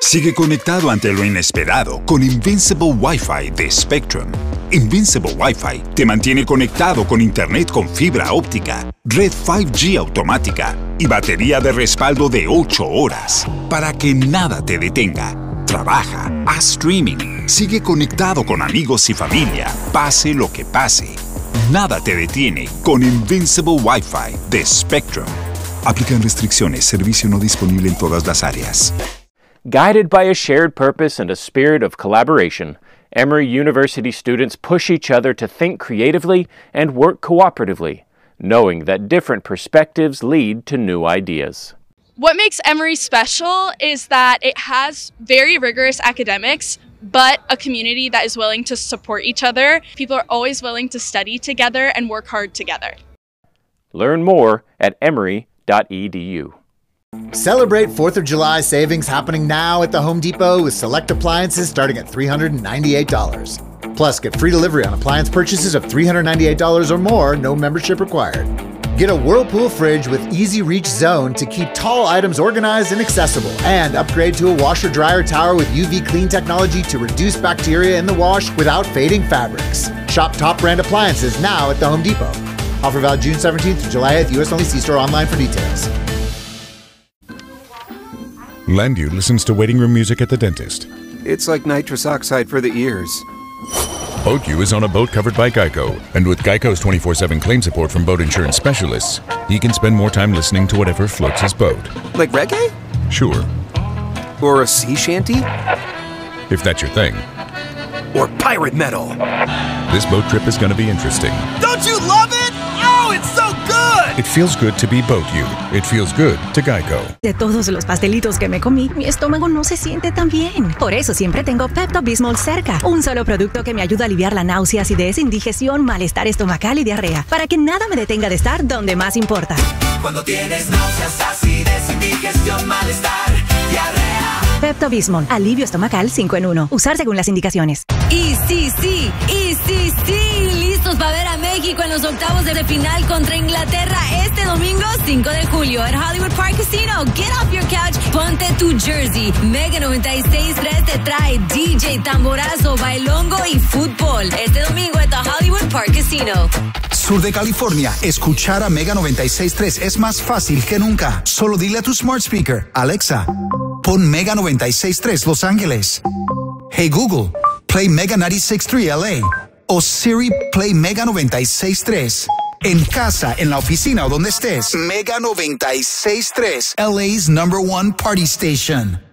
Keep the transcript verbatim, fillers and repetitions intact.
Sigue conectado ante lo inesperado con Invincible Wi-Fi de Spectrum. Invincible Wi-Fi te mantiene conectado con Internet con fibra óptica, red cinco G automática y batería de respaldo de ocho horas para que nada te detenga. Trabaja, haz streaming, sigue conectado con amigos y familia, pase lo que pase. Nada te detiene con Invincible Wi-Fi de Spectrum. Aplican restricciones, servicio no disponible en todas las áreas. Guided by a shared purpose and a spirit of collaboration, Emory University students push each other to think creatively and work cooperatively, knowing that different perspectives lead to new ideas. What makes Emory special is that it has very rigorous academics, but a community that is willing to support each other. People are always willing to study together and work hard together. Learn more at emory dot e d u. Celebrate fourth of July savings happening now at the Home Depot with select appliances starting at three hundred ninety-eight dollars. Plus, get free delivery on appliance purchases of three hundred ninety-eight dollars or more, no membership required. Get a Whirlpool fridge with Easy Reach Zone to keep tall items organized and accessible. And upgrade to a washer-dryer tower with U V clean technology to reduce bacteria in the wash without fading fabrics. Shop top brand appliances now at the Home Depot. Offer valid June seventeenth to July eighth, U S only. See store online for details. Landu listens to waiting room music at the dentist. It's like nitrous oxide for the ears. BoatU is on a boat covered by Geico, and with Geico's twenty-four seven claim support from boat insurance specialists, he can spend more time listening to whatever floats his boat. Like reggae? Sure. Or a sea shanty? If that's your thing. Or pirate metal? This boat trip is going to be interesting. Don't you love it? Oh, it's so good! It feels good to be BoatU. It feels good to Geico. De todos los pastelitos que me comí, mi estómago no se siente tan bien. Por eso siempre tengo Pepto-Bismol cerca. Un solo producto que me ayuda a aliviar la náusea, acidez, indigestión, malestar estomacal y diarrea. Para que nada me detenga de estar donde más importa. Cuando tienes náuseas, acidez, indigestión, malestar, diarrea. Pepto-Bismol. Alivio estomacal cinco en uno. Usar según las indicaciones. Y sí, sí, y sí, sí. Listos para ver a México en los octavos de final contra Inglaterra este domingo cinco de julio at Hollywood Park Casino. Get off your couch, ponte tu jersey. Mega noventa y seis punto tres te trae D J, tamborazo, bailongo y fútbol. Este domingo at the Hollywood Park Casino. Sur de California, escuchar a Mega noventa y seis punto tres es más fácil que nunca. Solo dile a tu smart speaker, Alexa, pon Mega noventa y seis punto tres Los Ángeles. Hey Google, play Mega noventa y seis punto tres L A. O Siri, play Mega noventa y seis punto tres. En casa, en la oficina o donde estés. Mega noventa y seis punto tres, L A's number one party station.